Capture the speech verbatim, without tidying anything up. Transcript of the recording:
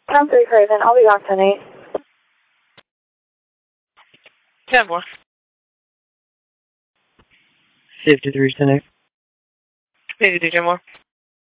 I'm three Craven. I'll be back tonight. ten more. fifty-three tonight. Maybe do ten more.